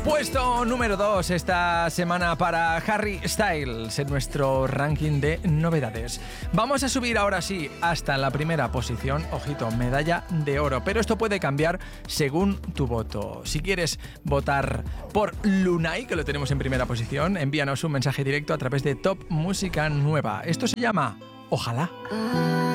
Puesto número 2 esta semana para Harry Styles en nuestro ranking de novedades. Vamos a subir ahora sí hasta la primera posición, ojito, medalla de oro, pero esto puede cambiar según tu voto. Si quieres votar por Lunay, que lo tenemos en primera posición, envíanos un mensaje directo a través de Top Música Nueva. Esto se llama Ojalá.